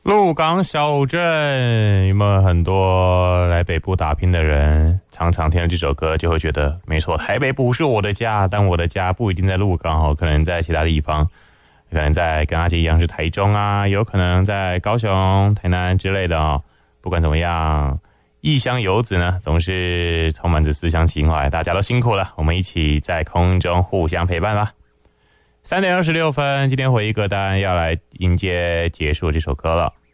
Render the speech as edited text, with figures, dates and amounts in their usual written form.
鹿港小镇，有没有很多来北部打拼的人常常听到这首歌就会觉得没错，台北不是我的家，但我的家不一定在鹿港，可能在其他地方，可能在跟阿杰一样是台中啊，有可能在高雄、台南之类的哦。不管怎么样，异乡游子呢总是充满着思乡情怀，大家都辛苦了，我们一起在空中互相陪伴吧。3:26，今天回忆歌单要来迎接结束这首歌了。